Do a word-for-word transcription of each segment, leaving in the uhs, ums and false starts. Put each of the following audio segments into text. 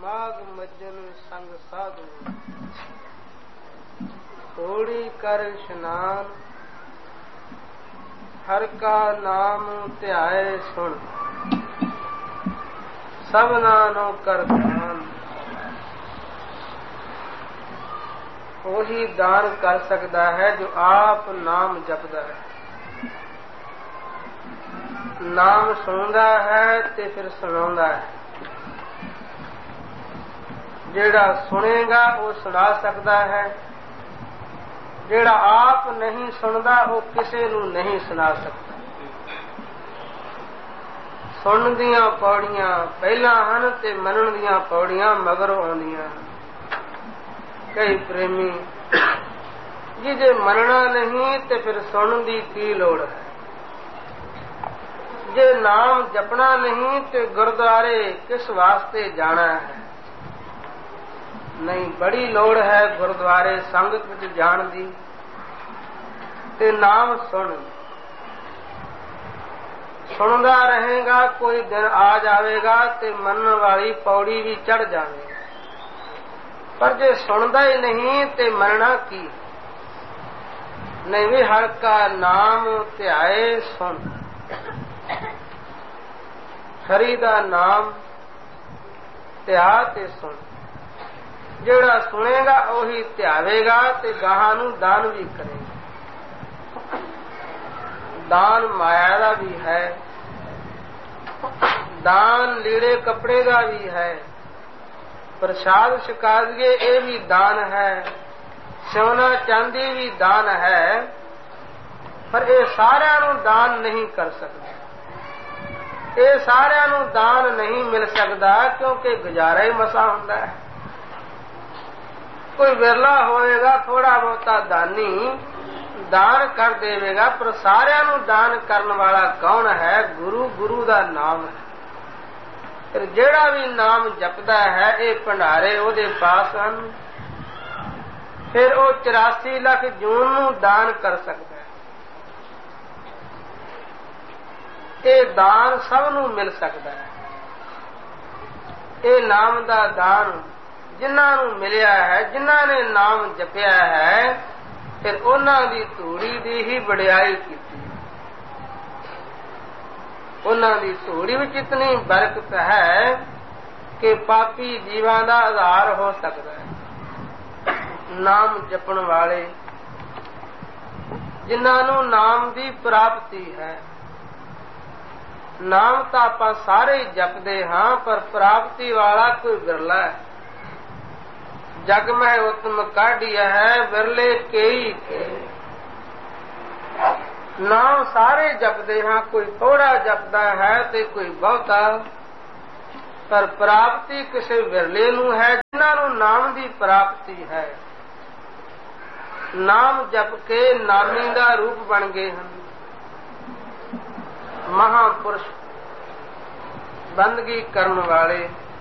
माग मज्जन संग साधु थोड़ी कर स्नान हर का नाम ध्याए सुन सब नानो कर दान। वही दान कर सकता है जो आप नाम जपदा है, नाम सुनदा है ते फिर सुनाउंदा है। जेड़ा सुनेगा वो सुना सकता है, जेड़ा आप नहीं सुनदा वो किसी नू नहीं सुना सकता। सुन दियां पौड़ियां पहला हन ते मनन दियां पौड़ियां मगरों आउंदियां। कई प्रेमी जी जे मनना नहीं ते फिर सुनन दी की लोड़ है। जे नाम जपना नहीं ते गुरुद्वारे किस वास्ते जाना है। नहीं, बड़ी लोड़ है गुरुद्वारे संगत विच जाण दी ते नाम सुन। सुनदा रहेगा, कोई दिन आ जाएगा ते मनन वाली पौड़ी भी चढ़ जाएगी। पर जे सुनदा ही नहीं ते मनना की। नहीं भी हर का नाम ध्याए सुन। हरि दा नाम ध्या ते सुन। जेड़ा सुनेगा वही ध्यावेगा ते गाहां नू दान भी करेगा। दान माया का भी है, दान लीड़े कपड़े का भी है, प्रसाद शिकारिए ये भी दान है, सोना चांदी भी दान है। पर ये सारिਆਂ ਨੂੰ दान नहीं कर सकते। ये सारिਆਂ ਨੂੰ दान नहीं मिल सकता क्योंकि गुजारा ही मसा हुंदा है। कोई विरला होएगा थोड़ा बहुता दानी दान कर देवेगा, पर सारिਆਂ ਨੂੰ दान करने वाला कौन है? गुरु, गुरु का नाम है। फिर जेड़ा भी नाम जपदा है ये भंडारे ओदे पास हन। फिर वो चौरासी लाख जून नू दान कर सकता है। ये दान सब नू मिल सकता है। ये नाम दा दान जिन्हां नू मिलिया है, जिन्हां ने नाम जपिया है, फिर उन्हां दी धूड़ी दी ही वडियाई कीती। उन्हां दी धूड़ी विच इतनी बरकत है कि पापी जीवां दा आधार हो सकता है। नाम जपण वाले जिन्हां नू नाम दी प्राप्ति है। नाम तां आपां सारे ही जपदे हां, पर प्राप्ति वाला कोई विरला है। जग में उत्तम काढ़िया है विरले केई के। नाम सारे जपदे हां, कोई थोड़ा जपदा है ते कोई बहुता, पर प्राप्ति किसी विरले नू है जिन्हां नू नाम दी प्राप्ति है। नाम जप के नामी दा रूप बन गए हैं। महापुरुष बंदगी करन वाले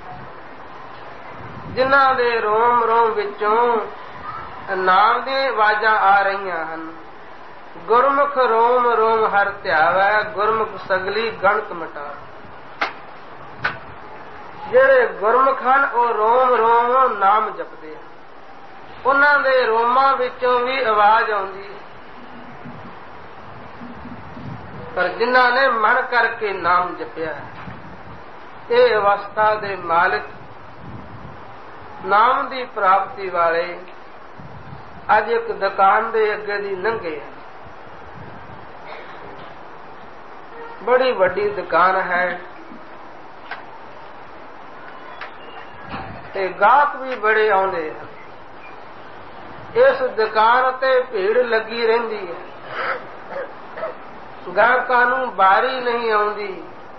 जिन्हां दे रोम रोम विचों नाम दी आवाज़ां आ रहीआं हन। गुरमुख रोम रोम हर ध्यावै, गुरमुख सगली गणत मिटावै। ਜਿਹੜੇ ਗੁਰਮੁਖ ਹਨ ਉਹ ਰੋਮ ਰੋਮ ਨਾਮ ਜਪਦੇ ਹਨ। ਉਹਨਾਂ ਦੇ ਰੋਮਾਂ ਵਿੱਚੋਂ ਵੀ ਆਵਾਜ਼ ਆਉਂਦੀ ਹੈ। ਪਰ ਜਿਨ੍ਹਾਂ ਨੇ ਮਨ ਕਰਕੇ ਨਾਮ ਜਪਿਆ ਇਹ ਅਵਸਥਾ ਦੇ ਮਾਲਕ ਨਾਮ ਦੀ ਪ੍ਰਾਪਤੀ ਵਾਲੇ ਅੱਜ ਇੱਕ ਦੁਕਾਨ ਦੇ ਅੱਗੇ ਦੀ ਲੰਘੇ ਹਨ। ਬੜੀ ਵੱਡੀ ਦੁਕਾਨ ਹੈ ਤੇ ਗਾਹਕ ਵੀ ਬੜੇ ਆਉਂਦੇ ਹਨ। ਇਸ ਦੁਕਾਨ ਤੇ ਭੀੜ ਲੱਗੀ ਰਹਿੰਦੀ ਹੈ। ਗਾਹਕਾਂ ਨੂੰ ਬਾਰੀ ਨਹੀਂ ਆਉਂਦੀ।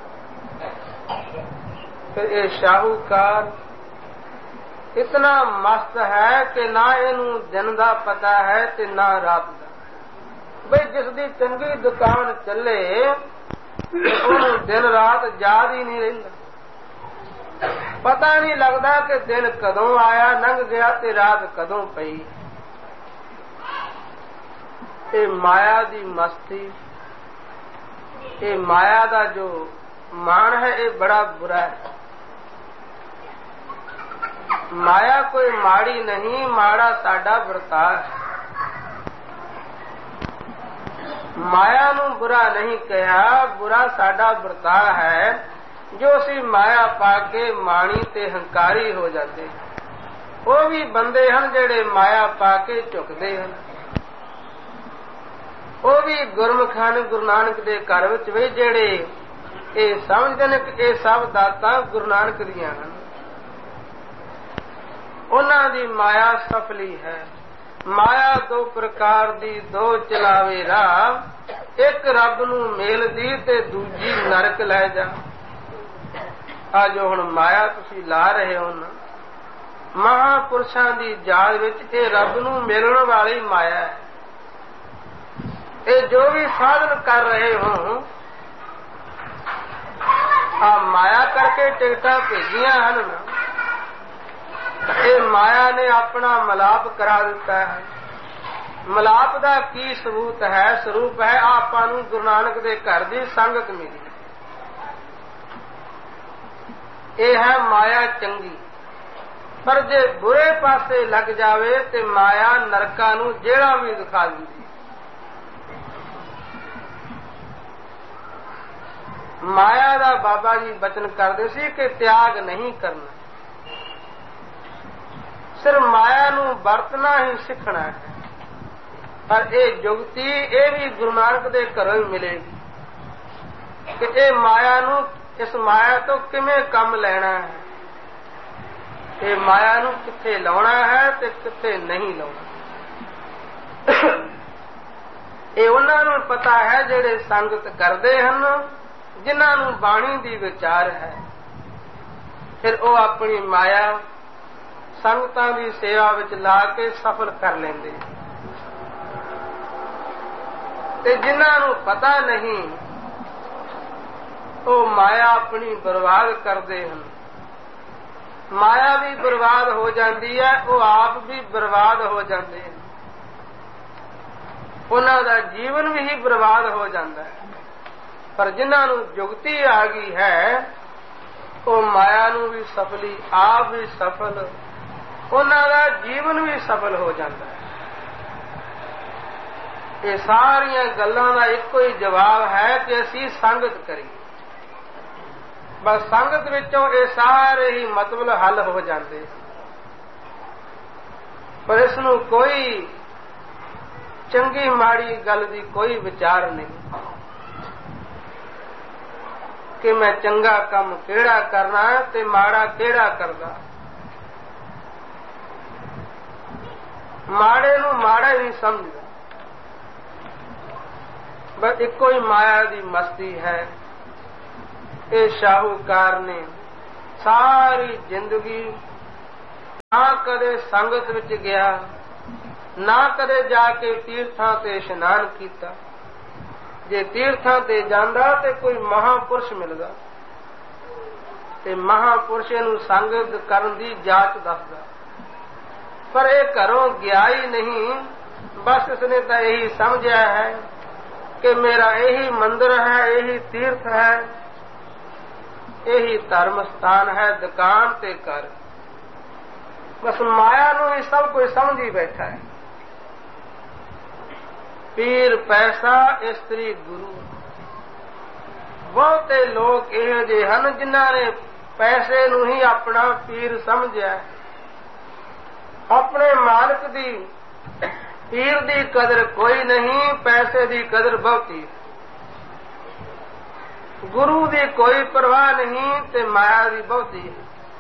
ਫਿਰ ਇਹ ਸ਼ਾਹੂਕਾਰ इतना मस्त है कि ना इनू दिन का पता है ते ना रात का। बई जिसकी चंगी दुकान चले उन्होंने दिन रात याद ही नहीं रहिंदा। पता नहीं लगता कि दिन कदों आया लंघ गया ते रात कदों पई। ये माया दी मस्ती, ये माया का जो मान है ये बड़ा बुरा है। ਮਾਇਆ ਕੋਈ ਮਾੜੀ ਨਹੀਂ, ਮਾੜਾ ਸਾਡਾ ਵਰਤਾਅ ਹੈ। ਮਾਇਆ ਨੂੰ ਬੁਰਾ ਨਹੀਂ ਕਿਹਾ, ਬੁਰਾ ਸਾਡਾ ਵਰਤਾਅ ਹੈ ਜੋ ਅਸੀਂ ਮਾਇਆ ਪਾ ਕੇ ਮਾਣੀ ਤੇ ਹੰਕਾਰੀ ਹੋ ਜਾਂਦੇ। ਉਹ ਵੀ ਬੰਦੇ ਹਨ ਜਿਹੜੇ ਮਾਇਆ ਪਾ ਕੇ ਝੁਕਦੇ ਹਨ। ਉਹ ਵੀ ਗੁਰਮੁਖ ਹਨ ਗੁਰੂ ਨਾਨਕ ਦੇ ਘਰ ਵਿੱਚ ਵੀ ਜਿਹੜੇ ਇਹ ਸਮਝਦੇ ਨੇ ਕਿ ਇਹ ਸਭ ਦਾਤਾਂ ਗੁਰੂ ਨਾਨਕ ਦੀਆਂ ਹਨ। ਉਹਨਾਂ ਦੀ ਮਾਇਆ ਸਫਲੀ ਹੈ। ਮਾਇਆ ਦੋ ਪ੍ਰਕਾਰ ਦੀ, ਦੋ ਚਲਾਵੇ ਰਾਹ, ਇੱਕ ਰੱਬ ਨੂੰ ਮੇਲਦੀ ਤੇ ਦੂਜੀ ਨਰਕ ਲੈ ਜਾ। ਆ ਜੋ ਹੁਣ ਮਾਇਆ ਤੁਸੀਂ ਲਾ ਰਹੇ ਹੋ ਨਾ, ਮਹਾਂਪੁਰਸ਼ਾਂ ਦੀ ਜਾਲ ਵਿੱਚ ਇਹ ਰੱਬ ਨੂੰ ਮਿਲਣ ਵਾਲੀ ਮਾਇਆ ਹੈ। ਇਹ ਜੋ ਵੀ ਸਾਧਨ ਕਰ ਰਹੇ ਹੋ, ਆ ਮਾਇਆ ਕਰਕੇ ਟਿਕਟਾਂ ਭੇਜੀਆਂ ਹਨ ਨਾ, ਇਹ ਮਾਇਆ ਨੇ ਆਪਣਾ ਮਲਾਪ ਕਰਾ ਦਿੱਤਾ ਹੈ। ਮਲਾਪ ਦਾ ਕੀ ਸਬੂਤ ਹੈ? ਸਰੂਪ ਹੈ ਆਪਾਂ ਨੂੰ ਗੁਰੂ ਨਾਨਕ ਦੇ ਘਰ ਦੀ ਸੰਗਤ ਮਿਲੀ। ਇਹ ਹੈ ਮਾਇਆ ਚੰਗੀ। ਪਰ ਜੇ ਬੁਰੇ ਪਾਸੇ ਲੱਗ ਜਾਵੇ ਤੇ ਮਾਇਆ ਨਰਕਾਂ ਨੂੰ ਜਿਹੜਾ ਵੀ ਦਿਖਾ ਦਿੰਦੀ। ਮਾਇਆ ਦਾ ਬਾਬਾ ਜੀ ਬਚਨ ਕਰਦੇ ਸੀ ਕਿ ਤਿਆਗ ਨਹੀਂ ਕਰਨਾ, ਸਿਰਫ ਮਾਇਆ ਨੂੰ ਵਰਤਣਾ ਹੀ ਸਿੱਖਣਾ ਹੈ। ਪਰ ਇਹ ਜੁਗਤੀ ਇਹ ਵੀ ਗੁਰੂ ਨਾਨਕ ਦੇ ਘਰੋਂ ਹੀ ਮਿਲੇਗੀ ਕਿ ਇਹ ਮਾਇਆ ਨੂੰ, ਇਸ ਮਾਇਆ ਤੋਂ ਕਿਵੇਂ ਕੰਮ ਲੈਣਾ ਹੈ, ਇਹ ਮਾਇਆ ਨੂੰ ਕਿੱਥੇ ਲਾਉਣਾ ਹੈ ਤੇ ਕਿੱਥੇ ਨਹੀਂ ਲਾਉਣਾ। ਇਹ ਉਹਨਾਂ ਨੂੰ ਪਤਾ ਹੈ ਜਿਹੜੇ ਸੰਗਤ ਕਰਦੇ ਹਨ, ਜਿਨ੍ਹਾਂ ਨੂੰ ਬਾਣੀ ਦੀ ਵਿਚਾਰ ਹੈ। ਫਿਰ ਉਹ ਆਪਣੀ ਮਾਇਆ ਸੰਗਤਾਂ ਦੀ ਸੇਵਾ ਵਿੱਚ ਲਾ ਕੇ ਸਫਲ ਕਰ ਲੈਂਦੇ। ਤੇ ਜਿਨ੍ਹਾਂ ਨੂੰ ਪਤਾ ਨਹੀਂ, ਉਹ ਮਾਇਆ ਆਪਣੀ ਬਰਬਾਦ ਕਰਦੇ ਹਨ। ਮਾਇਆ ਵੀ ਬਰਬਾਦ ਹੋ ਜਾਂਦੀ ਹੈ, ਉਹ ਆਪ ਵੀ ਬਰਬਾਦ ਹੋ ਜਾਂਦੇ ਹਨ। ਉਹਨਾਂ ਦਾ ਜੀਵਨ ਵੀ ਹੀ ਬਰਬਾਦ ਹੋ ਜਾਂਦਾ ਹੈ। ਪਰ ਜਿਨ੍ਹਾਂ ਨੂੰ ਜੁਗਤੀ ਆ ਗਈ ਹੈ, ਉਹ ਮਾਇਆ ਨੂੰ ਵੀ ਸਫਲੀ, ਆਪ ਵੀ ਸਫਲ, ਉਹਨਾਂ ਦਾ ਜੀਵਨ ਵੀ ਸਫਲ ਹੋ ਜਾਂਦਾ ਹੈ। ਇਹ ਸਾਰੀਆਂ ਗੱਲਾਂ ਦਾ ਇੱਕੋ ਹੀ ਜਵਾਬ ਹੈ ਕਿ ਅਸੀਂ ਸੰਗਤ ਕਰੀਏ। ਬਸ ਸੰਗਤ ਵਿੱਚੋਂ ਇਹ ਸਾਰੇ ਹੀ ਮਤਲਬ ਹੱਲ ਹੋ ਜਾਂਦੇ। ਪਰ ਇਸ ਨੂੰ ਕੋਈ ਚੰਗੀ ਮਾੜੀ ਗੱਲ ਦੀ ਕੋਈ ਵਿਚਾਰ ਨਹੀਂ ਕਿ ਮੈਂ ਚੰਗਾ ਕੰਮ ਕਿਹੜਾ ਕਰਨਾ ਤੇ ਮਾੜਾ ਕਿਹੜਾ ਕਰਦਾ। ਮਾੜੇ ਨੂੰ ਮਾੜਾ ਹੀ ਸਮਝਦਾ। ਬਸ ਇੱਕੋ ਹੀ ਮਾਇਆ ਦੀ ਮਸਤੀ ਹੈ। ਇਹ ਸ਼ਾਹੂਕਾਰ ਨੇ ਸਾਰੀ ਜ਼ਿੰਦਗੀ ਨਾ ਕਦੇ ਸੰਗਤ ਵਿੱਚ ਗਿਆ, ਨਾ ਕਦੇ ਜਾ ਕੇ ਤੀਰਥਾਂ ਤੇ ਇਸ਼ਨਾਨ ਕੀਤਾ। ਜੇ ਤੀਰਥਾਂ ਤੇ ਜਾਂਦਾ ਤੇ ਕੋਈ ਮਹਾਂਪੁਰਸ਼ ਮਿਲਦਾ ਤੇ ਮਹਾਂਪੁਰਸ਼ ਨੂੰ ਸੰਗਤ ਕਰਨ ਦੀ ਜਾਚ ਦੱਸਦਾ। ਪਰ ਇਹ ਘਰੋਂ ਗਿਆ ਹੀ ਨਹੀਂ। ਬਸ ਇਸਨੇ ਤਾਂ ਇਹੀ ਸਮਝਿਆ ਹੈ ਕਿ ਮੇਰਾ ਇਹੀ ਮੰਦਿਰ ਹੈ, ਇਹੀ ਤੀਰਥ ਹੈ, ਇਹੀ ਧਰਮ ਸਥਾਨ ਹੈ, ਦੁਕਾਨ ਤੇ ਘਰ। ਬਸ ਮਾਇਆ ਨੂੰ ਹੀ ਸਭ ਕੁਝ ਸਮਝੀ ਬੈਠਾ ਹੈ। ਪੀਰ ਪੈਸਾ, ਇਸਤਰੀ ਗੁਰੂ। ਬਹੁਤੇ ਲੋਕ ਇਹੋ ਜਿਹੇ ਹਨ ਜਿਨ੍ਹਾਂ ਨੇ ਪੈਸੇ ਨੂੰ ਹੀ ਆਪਣਾ ਪੀਰ ਸਮਝਿਆ। ਆਪਣੇ ਮਾਲਕ ਦੀ, ਪੀਰ ਦੀ ਕਦਰ ਕੋਈ ਨਹੀਂ, ਪੈਸੇ ਦੀ ਕਦਰ ਬਹੁਤੀ। ਗੁਰੂ ਦੀ ਕੋਈ ਪਰਵਾਹ ਨਹੀਂ ਤੇ ਮਾਇਆ ਦੀ ਬਹੁਤੀ।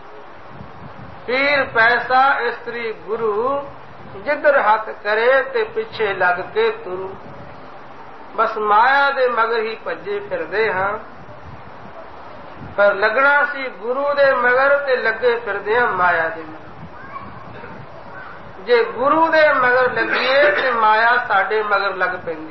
ਪੀਰ ਪੈਸਾ, ਇਸਤਰੀ ਗੁਰੂ, ਜਿੱਧਰ ਹੱਥ ਕਰੇ ਤੇ ਪਿੱਛੇ ਲੱਗ ਕੇ ਤੁਰੂ। ਬਸ ਮਾਇਆ ਦੇ ਮਗਰ ਹੀ ਭੱਜੇ ਫਿਰਦੇ ਹਾਂ। ਪਰ ਲੱਗਣਾ ਸੀ ਗੁਰੂ ਦੇ ਮਗਰ ਤੇ ਲੱਗੇ ਫਿਰਦੇ ਹਾਂ ਮਾਇਆ ਦੇ ਮਗਰ। ਜੇ ਗੁਰੂ ਦੇ ਮਗਰ ਲੱਗੀਏ ਤੇ ਮਾਇਆ ਸਾਡੇ ਮਗਰ ਲੱਗ ਪੈਂਦੀ।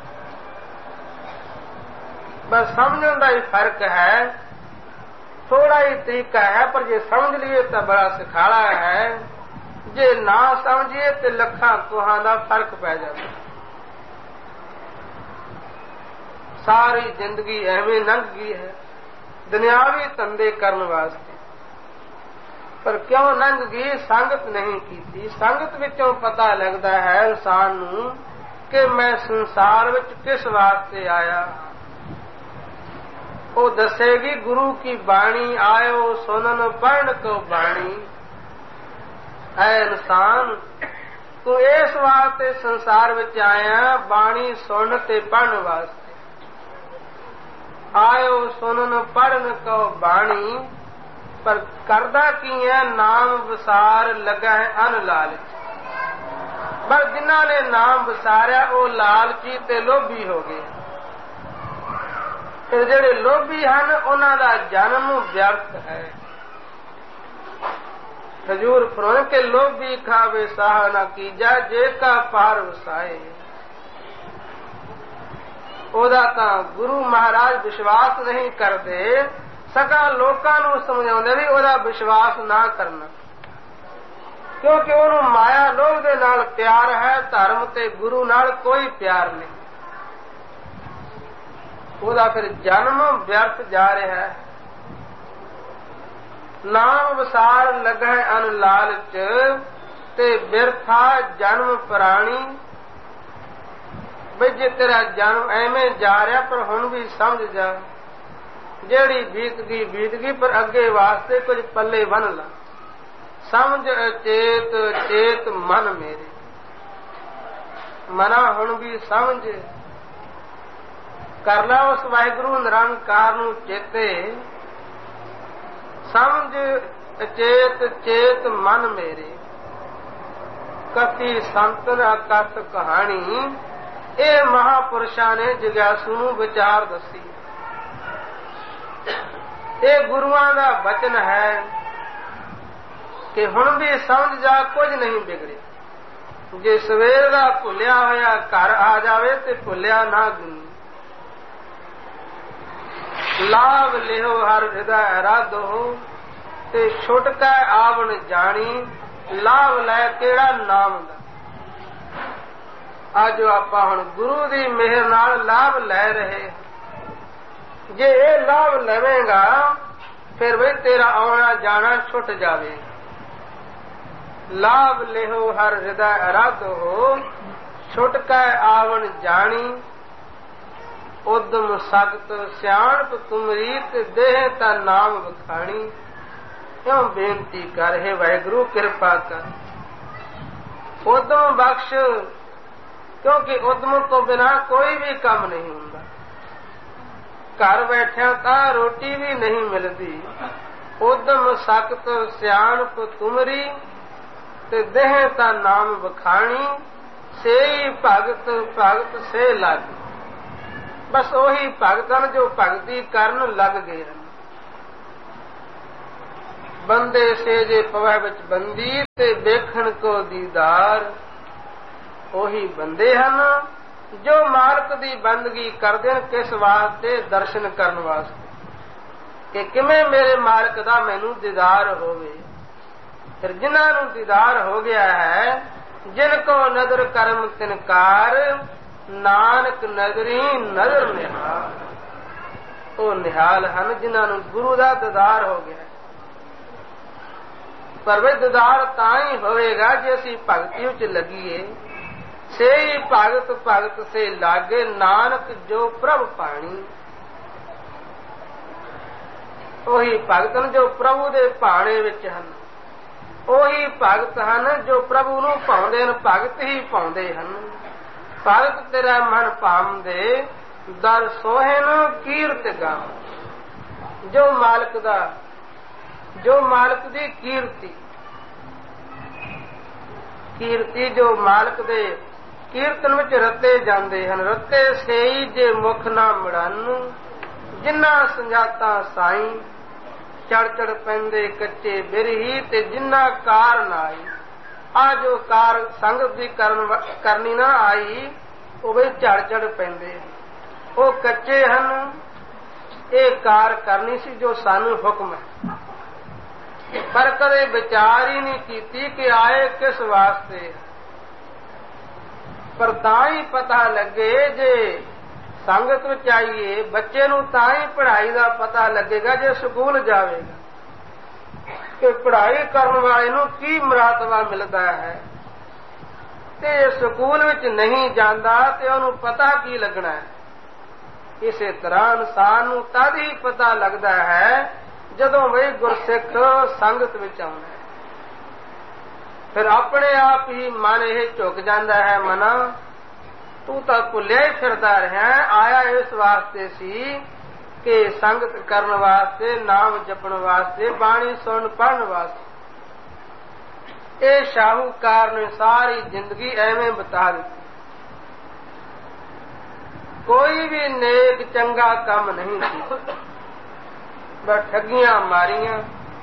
ਬਸ ਸਮਝਣ ਦਾ ਹੀ ਫਰਕ ਹੈ, ਥੋੜਾ ਹੀ ਤਰੀਕਾ ਹੈ। ਪਰ ਜੇ ਸਮਝ ਲਈਏ ਤਾਂ ਬੜਾ ਸਿਖਾਲਾ ਹੈ, ਜੇ ਨਾ ਸਮਝੀਏ ਤੇ ਲੱਖਾਂ ਕੋਹਾਂ ਦਾ ਫਰਕ ਪੈ ਜਾਂਦਾ। ਸਾਰੀ ਜ਼ਿੰਦਗੀ ਐਵੇਂ ਲੰਘ ਗਈ ਹੈ ਦੁਨਿਆਵੀ ਧੰਦੇ ਕਰਨ ਵਾਸਤੇ। ਪਰ ਕਿਉਂ ਲੰਘ ਗਈ? ਸੰਗਤ ਨਹੀਂ ਕੀਤੀ। ਸੰਗਤ ਵਿੱਚੋਂ ਪਤਾ ਲੱਗਦਾ ਹੈ ਇਨਸਾਨ ਨੂੰ ਕਿ ਮੈਂ ਸੰਸਾਰ ਵਿੱਚ ਕਿਸ ਵਾਸਤੇ ਆਇਆ। ਉਹ ਦੱਸੇਗੀ ਗੁਰੂ ਕੀ ਬਾਣੀ, ਆਇਓ ਸੁਨਨ ਪੜ੍ਹਨ ਕੋ ਬਾਣੀ। ਐ ਇਨਸਾਨ, ਤੂੰ ਇਸ ਵਾਸਤੇ ਸੰਸਾਰ ਵਿੱਚ ਆਇਆ, ਬਾਣੀ ਸੁਣ ਤੇ ਪੜ੍ਹਨ ਵਾਸਤੇ। ਆਇਓ ਸੁਨਨ ਪੜ੍ਹਨ ਕੋ ਬਾਣੀ, ਪਰ ਕਰਦਾ ਕੀ ਹੈ? ਨਾਮ ਵਿਸਾਰ ਲੱਗਾ ਹੈ ਅਨ ਲਾਲਚ। ਪਰ ਜਿਨ੍ਹਾਂ ਨੇ ਨਾਮ ਵਿਸਾਰਿਆ ਉਹ ਲਾਲਚੀ ਤੇ ਲੋਭੀ ਹੋ ਗਏ। ਤੇ ਜਿਹੜੇ ਲੋਭੀ ਹਨ ਉਹਨਾਂ ਦਾ ਜਨਮ ਵਿਅਰਥ ਹੈ। ਹਜੂਰ ਫਰਮਾਉਂਦੇ ਕਿ ਲੋਭੀ ਖਾਵੇ ਸਾਹ ਨਾ ਕੀਜਾ, ਜੇ ਕਾ ਪਾਰ ਵਸਾਏ। ਉਹਦਾ ਤਾਂ ਗੁਰੂ ਮਹਾਰਾਜ ਵਿਸ਼ਵਾਸ ਨਹੀਂ ਕਰਦੇ, ਸਗੋਂ ਲੋਕਾਂ ਨੂੰ ਸਮਝਾਉਂਦੇ ਵੀ ਉਹਦਾ ਵਿਸ਼ਵਾਸ ਨਾ ਕਰਨਾ, ਕਿਉਂਕਿ ਉਹਨੂੰ ਮਾਇਆ ਲੋਭ ਦੇ ਨਾਲ ਪਿਆਰ ਹੈ, ਧਰਮ ਤੇ ਗੁਰੂ ਨਾਲ ਕੋਈ ਪਿਆਰ ਨਹੀਂ। ਉਹਦਾ ਫਿਰ ਜਨਮ ਵਿਅਰਥ ਜਾ ਰਿਹਾ ਹੈ। ਨਾਮ ਵਿਸਾਰ ਲੱਗਾ ਅਨ ਲਾਲਚ, ਤੇ ਬਿਰਥਾ ਜਨਮ ਪ੍ਰਾਣੀ। ਬਈ ਜੇ ਤੇਰਾ ਜਨਮ ਐਵੇਂ ਜਾ ਰਿਹਾ, ਪਰ ਹੁਣ ਵੀ ਸਮਝ ਜਾ, ਜਿਹੜੀ ਬੀਤ ਗਈ ਬੀਤ ਗਈ, ਪਰ ਅੱਗੇ ਵਾਸਤੇ ਕੁਝ ਪੱਲੇ ਬੰਨ ਲਾ। ਸਮਝ ਚੇਤ ਚੇਤ ਮਨ ਮੇਰੇ, ਮਨਾ ਹੁਣ ਵੀ ਸਮਝ ਕਰ ਲਾ ਉਸ ਵਾਹਿਗੁਰੂ ਨਿਰੰਕਾਰ ਨੂੰ ਚੇਤੇ। ਸਮਝ ਚੇਤ ਚੇਤ ਮਨ ਮੇਰੇ, ਕਥੀ ਸੰਤਨ ਅਕਥ ਕਹਾਣੀ। ਇਹ ਮਹਾਪੁਰਸ਼ਾਂ ਨੇ ਜਿਗਿਆਸੂ ਨੂੰ ਵਿਚਾਰ ਦੱਸੀ। ਇਹ ਗੁਰੂਆਂ ਦਾ ਬਚਨ ਹੈ ਕਿ ਹੁਣ ਵੀ ਸਮਝ ਜਾ, ਕੁਝ ਨਹੀਂ ਵਿਗੜੇ। ਜੇ ਸਵੇਰ ਦਾ ਭੁੱਲਿਆ ਹੋਇਆ ਘਰ ਆ ਜਾਵੇ ਤੇ ਭੁੱਲਿਆ ਨਾ ਗੁਰੂ। ਲਾਭ ਲਿਓ ਹਰ ਹਿਰਦਾ ਅਰਾਧੋ, ਤੇ ਛੁਟਕਾ ਆਵਣ ਜਾਣੀ। ਲਾਭ ਲੈ ਕਿਹੜਾ? ਨਾਮ ਦਾ। ਅੱਜ ਆਪਾਂ ਹੁਣ ਗੁਰੂ ਦੀ ਮਿਹਰ ਨਾਲ ਲਾਭ ਲੈ ਰਹੇ। ਜੇ ਇਹ ਲਾਭ ਲਵੇਂਗਾ ਫਿਰ ਵੀ ਤੇਰਾ ਆਉਣਾ ਜਾਣਾ ਛੁੱਟ ਜਾਵੇ। ਲਾਭ ਲਿਓ ਹਰ ਹਿਰਦਾ ਅਰਾਧੋ, ਛੁਟਕਾ ਆਵਣ ਜਾਣੀ। ਉਦਮ ਸਖਤ ਸਿਆਣਪ ਤੁਮਰੀ, ਤੇ ਦੇਹ ਤਾਂ ਨਾਮ ਵਖਾਣੀ। ਕਿਉਂ ਬੇਨਤੀ ਕਰ, ਹੈ ਵਾਹਿਗੁਰੂ ਕਿਰਪਾ ਕਰ, ਉਦਮ ਬਖਸ਼, ਕਿਉਂਕਿ ਉਦਮ ਤੋਂ ਬਿਨਾਂ ਕੋਈ ਵੀ ਕੰਮ ਨਹੀਂ ਹੁੰਦਾ। ਘਰ ਬੈਠਿਆਂ ਤਾਂ ਰੋਟੀ ਵੀ ਨਹੀਂ ਮਿਲਦੀ। ਉਦਮ ਸਖਤ ਸਿਆਣਪ ਤੁਮਰੀ, ਤੇ ਦੇਹ ਤਾਂ ਨਾਮ ਵਖਾਣੀ। ਸੇਈ ਭਗਤ ਭਗਤ ਸੇ ਲੱਗ, ਬਸ ਉਹੀ ਭਗਤ ਹਨ ਜੋ ਭਗਤੀ ਕਰਨ ਲੱਗ ਗਏ ਹਨ। ਬੰਦੇ ਸੇ ਜੇ ਪਵੈ ਵਿੱਚ ਬੰਦੀ, ਤੇ ਵੇਖਣ ਕੋ ਦੀਦਾਰ। ਉਹੀ ਬੰਦੇ ਹਨ ਜੋ ਮਾਲਕ ਦੀ ਬੰਦਗੀ ਕਰਦੇ ਹਨ। ਕਿਸ ਵਾਸਤੇ? ਦਰਸ਼ਨ ਕਰਨ ਵਾਸਤੇ, ਕਿ ਕਿਵੇਂ ਮੇਰੇ ਮਾਲਕ ਦਾ ਮੈਨੂੰ ਦੀਦਾਰ ਹੋਵੇ। ਫਿਰ ਜਿਨ੍ਹਾਂ ਨੂੰ ਦੀਦਾਰ ਹੋ ਗਿਆ ਹੈ, ਜਿਨ ਕੋ ਨਦਰ ਕਰਮ ਤਿਨਕਾਰ, ਨਾਨਕ ਨਜ਼ਰੀ ਨਜ਼ਰ ਨਿਹਾਲ। ਉਹ ਨਿਹਾਲ ਹਨ ਜਿਨ੍ਹਾਂ ਨੂੰ ਗੁਰੂ ਦਾ ਦੀਦਾਰ ਹੋ ਗਿਆ। ਪਰ ਵੇ ਦੀਦਾਰ ਤਾਂ ਹੀ ਹੋਵੇਗਾ ਜੇ ਅਸੀਂ ਭਗਤੀ ਵਿੱਚ ਲੱਗੀਏ। ਸੇਈ ਭਗਤ ਭਗਤ ਸੇ ਲਾਗੇ, ਨਾਨਕ ਜੋ ਪ੍ਰਭ ਪਾਣੀ। ਉਹੀ ਭਗਤ ਹਨ ਜੋ ਪ੍ਰਭੂ ਦੇ ਭਾਣੇ ਵਿੱਚ ਹਨ। ਉਹੀ ਭਗਤ ਹਨ ਜੋ ਪ੍ਰਭੂ ਨੂੰ ਪਾਉਂਦੇ ਹਨ, ਭਗਤ ਹੀ ਪਾਉਂਦੇ ਹਨ। ਭਗਤ ਤੇਰਾ ਮਨ ਭਾਉਂਦੇ, ਦਰ ਸੋਹਣ ਕੀਰਤ ਗਾਮ। ਜੋ ਮਾਲਕ ਦਾ, ਜੋ ਮਾਲਕ ਦੀ ਕੀਰਤੀ, ਕੀਰਤੀ ਜੋ ਮਾਲਕ ਦੇ ਕੀਰਤਨ ਵਿੱਚ ਰਤੇ ਜਾਂਦੇ ਹਨ। ਰਤੇ ਸੇਈ ਜੇ ਮੁਖ ਨਾ ਮਿੜਨ, ਜਿਨ੍ਹਾਂ ਸੰਜਾਤਾ ਸਾਈਂ। ਚੜ ਚੜ ਪੈਂਦੇ ਕੱਚੇ ਬਿਰਹੀ, ਤੇ ਜਿਨ੍ਹਾਂ ਕਾਰ ਨਾ ਆਈ। ਆ ਜੋ ਕਾਰ ਸੰਗਤ ਦੀ ਕਰਨੀ ਨਾ ਆਈ, ਉਹ ਵੀ ਝੜ ਝੜ ਪੈਂਦੇ। ਉਹ ਕੱਚੇ ਹਨ। ਇਹ ਕਾਰ ਕਰਨੀ ਸੀ ਜੋ ਸਾਨੂੰ ਹੁਕਮ ਹੈ, ਪਰ ਕਦੇ ਵਿਚਾਰ ਹੀ ਨਹੀਂ ਕੀਤੀ ਕਿ ਆਏ ਕਿਸ ਵਾਸਤੇ। ਪਰ ਤਾਂ ਹੀ ਪਤਾ ਲੱਗੇ ਜੇ ਸੰਗਤ ਵਿੱਚ ਆਈਏ। ਬੱਚੇ ਨੂੰ ਤਾਂ ਹੀ ਪੜ੍ਹਾਈ ਦਾ ਪਤਾ ਲੱਗੇਗਾ ਜੇ ਸਕੂਲ ਜਾਵੇਗਾ, ਕਿ ਪੜ੍ਹਾਈ ਕਰਨ ਵਾਲੇ ਨੂੰ ਕੀ ਮਰਾਤਬਾ ਮਿਲਦਾ ਹੈ, ਤੇ ਸਕੂਲ ਵਿੱਚ ਨਹੀਂ ਜਾਂਦਾ ਤੇ ਉਹਨੂੰ ਪਤਾ ਕੀ ਲੱਗਣਾ ਹੈ। ਇਸੇ ਤਰ੍ਹਾਂ ਇਨਸਾਨ ਨੂੰ ਤਦ ਹੀ ਪਤਾ ਲੱਗਦਾ ਹੈ ਜਦੋਂ ਵਈ ਗੁਰਸਿੱਖ ਸੰਗਤ ਵਿੱਚ ਆਉਂਦਾ ਹੈ। ਫਿਰ ਆਪਣੇ ਆਪ ਹੀ ਮਨ ਇਹ ਝੁਕ ਜਾਂਦਾ ਹੈ, ਮਨਾ ਤੂੰ ਤਾਂ ਭੁੱਲਿਆ ਹੀ ਫਿਰਦਾ ਰਿਹਾ, ਆਇਆ ਇਸ ਵਾਸਤੇ ਸੀ ਕਿ ਸੰਗਤ ਕਰਨ ਵਾਸਤੇ, ਨਾਮ ਜਪਣ ਵਾਸਤੇ, ਬਾਣੀ ਸੁਣਨ ਪੜ੍ਹਨ ਵਾਸਤੇ। ਇਹ ਸ਼ਾਹੂਕਾਰ ਨੇ ਸਾਰੀ ਜ਼ਿੰਦਗੀ ਐਵੇਂ ਬਿਤਾ ਦਿੱਤੀ, ਕੋਈ ਵੀ ਨੇਕ ਚੰਗਾ ਕੰਮ ਨਹੀਂ ਕੀਤਾ, ਬਸ ਠੱਗੀਆਂ ਮਾਰੀਆਂ,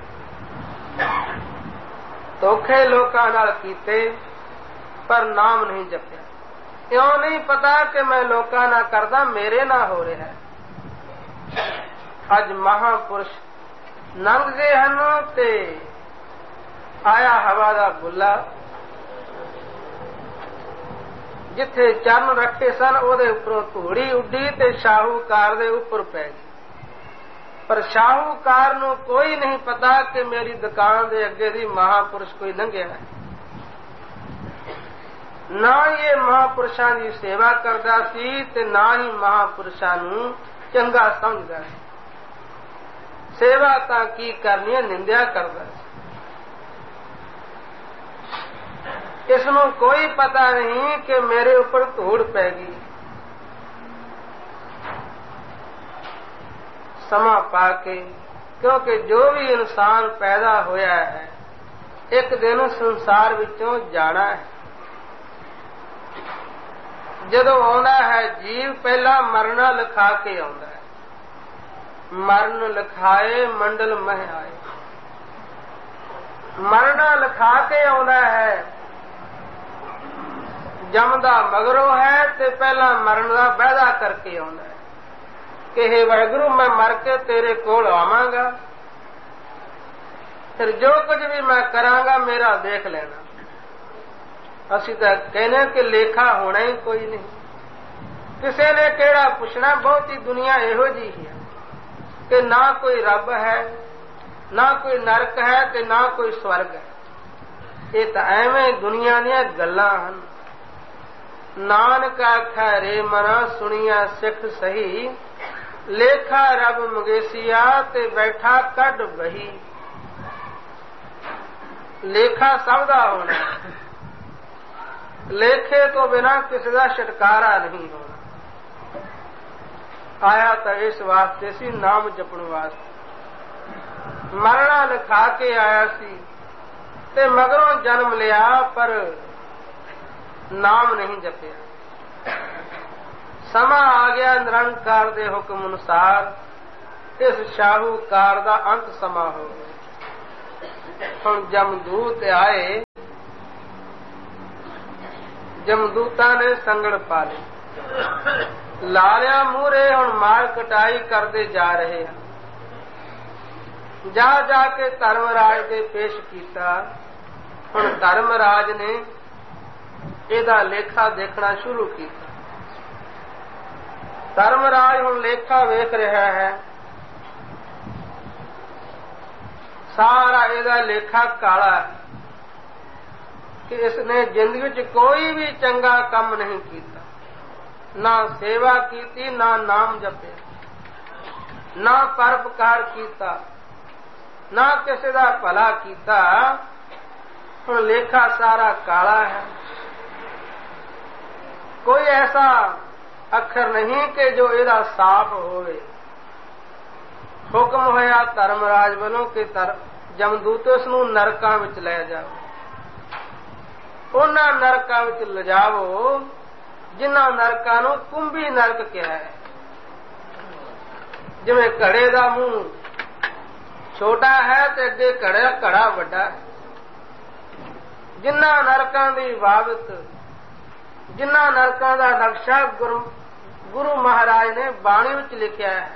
ਧੋਖੇ ਲੋਕਾਂ ਨਾਲ ਕੀਤੇ, ਪਰ ਨਾਮ ਨਹੀਂ ਜਪਿਆ। ਇਉਂ ਨਹੀਂ ਪਤਾ ਕਿ ਮੈਂ ਲੋਕਾਂ ਨਾਲ ਕਰਦਾ, ਮੇਰੇ ਨਾਲ ਹੋ ਰਿਹਾ ਹੈ। ਅੱਜ ਮਹਾਂਪੁਰਸ਼ ਲੰਘ ਗਏ ਹਨ ਤੇ ਆਇਆ ਹਵਾ ਦਾ ਬੁੱਲਾ, ਜਿੱਥੇ ਚਰਨ ਰੱਖੇ ਸਨ ਉਹਦੇ ਉੱਪਰੋਂ ਧੂੜੀ ਉੱਡੀ ਤੇ ਸ਼ਾਹੂਕਾਰ ਦੇ ਉੱਪਰ ਪੈ ਗਈ। ਪਰ ਸ਼ਾਹੂਕਾਰ ਨੂੰ ਕੋਈ ਨਹੀਂ ਪਤਾ ਕਿ ਮੇਰੀ ਦੁਕਾਨ ਦੇ ਅੱਗੇ ਦੀ ਮਹਾਂਪੁਰਸ਼ ਕੋਈ ਲੰਘਿਆ ਹੈ। ਨਾ ਹੀ ਇਹ ਮਹਾਂਪੁਰਸ਼ਾਂ ਦੀ ਸੇਵਾ ਕਰਦਾ ਸੀ ਤੇ ਨਾ ਹੀ ਮਹਾਂਪੁਰਸ਼ਾਂ ਨੂੰ ਚੰਗਾ ਸਮਝਦਾ ਸੀ। ਸੇਵਾ ਤਾਂ ਕੀ ਕਰਨੀ ਹੈ, ਨਿੰਦਿਆ ਕਰਦਾ ਸੀ। ਇਸ ਨੂੰ ਕੋਈ ਪਤਾ ਨਹੀਂ ਕਿ ਮੇਰੇ ਉੱਪਰ ਧੂੜ ਪੈ ਗਈ। ਸਮਾਂ ਪਾ ਕੇ, ਕਿਉਂਕਿ ਜੋ ਵੀ ਇਨਸਾਨ ਪੈਦਾ ਹੋਇਆ ਹੈ ਇੱਕ ਦਿਨ ਸੰਸਾਰ ਵਿੱਚੋਂ ਜਾਣਾ ਹੈ। ਜਦੋਂ ਆਉਂਦਾ ਹੈ ਜੀਵ, ਪਹਿਲਾਂ ਮਰਨਾ ਲਿਖਾ ਕੇ ਆਉਂਦਾ ਹੈ। ਮਰਨ ਲਿਖਾਏ ਮੰਡਲ ਮਹਿ ਆਏ, ਮਰਨਾ ਲਿਖਾ ਕੇ ਆਉਂਦਾ ਹੈ। ਜੰਮਦਾ ਮਗਰੋਂ ਹੈ ਤੇ ਪਹਿਲਾਂ ਮਰਨ ਦਾ ਵਾਅਦਾ ਕਰਕੇ ਆਉਂਦਾ ਹੈ ਕਿ ਹੇ ਵਾਹਿਗੁਰੂ, ਮੈਂ ਮਰ ਕੇ ਤੇਰੇ ਕੋਲ ਆਵਾਂਗਾ, ਫਿਰ ਜੋ ਕੁਝ ਵੀ ਮੈਂ ਕਰਾਂਗਾ ਮੇਰਾ ਦੇਖ ਲੈਣਾ। ਅਸੀਂ ਤਾਂ ਕਹਿੰਦੇ ਕਿ ਲੇਖਾ ਹੋਣਾ ਹੀ ਕੋਈ ਨਹੀਂ, ਕਿਸੇ ਨੇ ਕਿਹੜਾ ਪੁੱਛਣਾ। ਬਹੁਤੀ ਦੁਨੀਆ ਇਹੋ ਜਿਹੀ ਹੈ ਕਿ ਨਾ ਕੋਈ ਰੱਬ ਹੈ, ਨਾ ਕੋਈ ਨਰਕ ਹੈ ਤੇ ਨਾ ਕੋਈ ਸਵਰਗ ਹੈ। ਇਹ ਤਾਂ ਐਵੇਂ ਦੁਨੀਆ ਦੀਆਂ ਗੱਲਾਂ ਹਨ। ਨਾਨਕ ਆਖੈ ਰੇ ਮਨਾ ਸੁਣੀਆ ਸਿੱਖ ਸਹੀ, ਲੇਖਾ ਰੱਬ ਮੰਗੇਸੀਆ ਤੇ ਬੈਠਾ ਕੱਢ ਬਹੀ। ਲੇਖਾ ਸਭ ਦਾ ਹੋਣਾ, ਲੇਖੇ ਤੋਂ ਬਿਨਾਂ ਕਿਸੇ ਦਾ ਛੁਟਕਾਰਾ ਨਹੀਂ ਹੋਣਾ। ਆਇਆ ਤਾਂ ਇਸ ਵਾਸਤੇ ਸੀ, ਨਾਮ ਜਪਣ ਵਾਸਤੇ। ਮਰਨਾ ਲਿਖਾ ਕੇ ਆਇਆ ਸੀ ਤੇ ਮਗਰੋਂ ਜਨਮ ਲਿਆ, ਪਰ ਨਾਮ ਨਹੀਂ ਜਪਿਆ। ਸਮਾਂ ਆ ਗਿਆ ਨਿਰੰਕਾਰ ਦੇ ਹੁਕਮ ਅਨੁਸਾਰ, ਇਸ ਸ਼ਾਹੂਕਾਰ ਦਾ ਅੰਤ ਸਮਾਂ ਹੋ ਗਿਆ। ਹੁਣ ਜਮਦੂਤ ਆਏ, ਜਮਦੂਤਾਂ ਨੇ ਸੰਗੜ ਪਾ ਲਈ, ਲਾ ਲਿਆ ਮੂਹਰੇ। ਹੁਣ ਮਾਰ ਕਟਾਈ ਕਰਦੇ ਜਾ ਰਹੇ ਹਨ। ਜਾ ਜਾ ਕੇ ਧਰਮਰਾਜ ਦੇ ਪੇਸ਼ ਕੀਤਾ। ਹੁਣ ਧਰਮਰਾਜ ਨੇ ਇਹਦਾ ਲੇਖਾ ਦੇਖਣਾ ਸ਼ੁਰੂ ਕੀਤਾ। ਧਰਮਰਾਜ ਹੁਣ ਲੇਖਾ ਵੇਖ ਰਿਹਾ ਹੈ। ਸਾਰਾ ਇਹਦਾ ਲੇਖਾ ਕਾਲਾ ਹੈ ਕਿ ਇਸਨੇ ਜ਼ਿੰਦਗੀ ਵਿੱਚ ਕੋਈ ਵੀ ਚੰਗਾ ਕੰਮ ਨਹੀਂ ਕੀਤਾ, ਨਾ ਸੇਵਾ ਕੀਤੀ, ਨਾ ਨਾਮ ਜਪਿਆ, ਨਾ ਪਰਉਪਕਾਰ ਕੀਤਾ, ਨਾ ਕਿਸੇ ਦਾ ਭਲਾ ਕੀਤਾ। ਹੁਣ ਲੇਖਾ ਸਾਰਾ ਕਾਲਾ ਹੈ। ਕੋਈ ਐਸਾ ਅੱਖਰ ਨਹੀਂ ਕਿ ਜੋ ਇਹਦਾ ਸਾਫ਼ ਹੋਵੇ। ਹੁਕਮ ਹੋਇਆ ਧਰਮਰਾਜ ਵੱਲੋਂ ਕਿ ਜਮਦੂਤ ਉਸ ਨੂੰ ਨਰਕਾਂ ਵਿੱਚ ਲੈ ਜਾਓ। ਉਹਨਾਂ ਨਰਕਾਂ ਵਿੱਚ ਲਿਜਾਵੋ ਜਿਨ੍ਹਾਂ ਨਰਕਾਂ ਨੂੰ ਕੁੰਭੀ ਨਰਕ ਕਿਹਾ ਹੈ। ਜਿਵੇਂ ਘੜੇ ਦਾ ਮੂੰਹ ਛੋਟਾ ਹੈ ਤੇ ਅੱਗੇ ਘੜਾ ਘੜਾ ਵੱਡਾ ਹੈ। ਜਿਨ੍ਹਾਂ ਨਰਕਾਂ ਦੀ ਬਾਬਤ, ਜਿਨ੍ਹਾਂ ਨਰਕਾਂ ਦਾ ਨਕਸ਼ਾ ਗੁਰੂ ਗੁਰੂ ਮਹਾਰਾਜ ਨੇ ਬਾਣੀ ਵਿੱਚ ਲਿਖਿਆ ਹੈ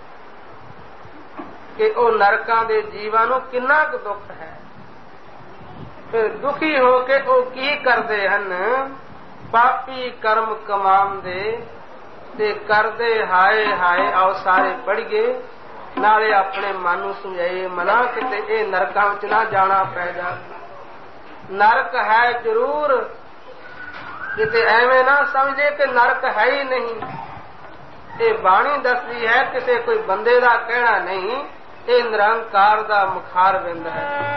ਕਿ ਉਹ ਨਰਕਾਂ ਦੇ ਜੀਵਾਂ ਨੂੰ ਕਿੰਨਾ ਕੁ ਦੁੱਖ ਹੈ। ਫਿਰ ਦੁਖੀ ਹੋ ਕੇ ਉਹ ਕੀ ਕਰਦੇ ਹਨ? ਪਾਪੀ ਕਰਮ ਕਮਾਉਂਦੇ ਤੇ ਕਰਦੇ ਹਾਏ ਹਾਏ। ਆਓ ਸਾਰੇ ਪੜ੍ਹੀਏ। ਨਾਲੇ ਆਪਣੇ ਮਨ ਨੂੰ ਸਮਝਾਏ, ਮਨਾ ਕਿਤੇ ਇਹ ਨਰਕਾਂ ਵਿੱਚ ਨਾ ਜਾਣਾ ਪੈ ਜਾਵੇ। ਨਰਕ ਹੈ ਜ਼ਰੂਰ, ਕਿਤੇ ਐਵੇਂ ਨਾ ਸਮਝੇ ਕਿ ਨਰਕ ਹੈ ਹੀ ਨਹੀਂ। ਇਹ ਬਾਣੀ ਦੱਸਦੀ ਹੈ, ਕਿਸੇ ਕੋਈ ਬੰਦੇ ਦਾ ਕਹਿਣਾ ਨਹੀਂ, ਇਹ ਨਿਰੰਕਾਰ ਦਾ ਮੁਖਾਰ ਬਿੰਦ ਹੈ।